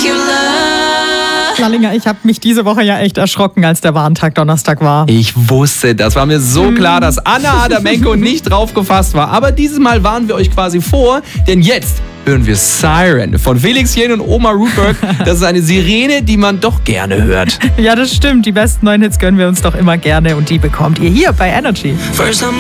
Lallinger, ich habe mich diese Woche ja echt erschrocken, als der Warntag Donnerstag war. Ich wusste, das war mir so klar, dass Anna Adamenko nicht drauf gefasst war. Aber dieses Mal warnen wir euch quasi vor, denn jetzt hören wir Siren von Felix Jähn und Omar Rudberg. Das ist eine Sirene, die man doch gerne hört. Ja, das stimmt. Die besten neuen Hits gönnen wir uns doch immer gerne und die bekommt ihr hier bei Energy.